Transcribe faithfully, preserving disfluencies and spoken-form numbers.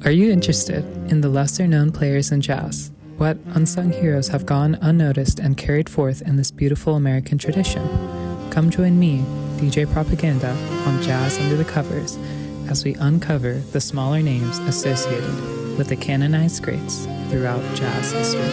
Are you interested in the lesser-known players in jazz? What unsung heroes have gone unnoticed and carried forth in this beautiful American tradition? Come join me, D J Propaganda, on Jazz Under the Covers as we uncover the smaller names associated with the canonized greats throughout jazz history.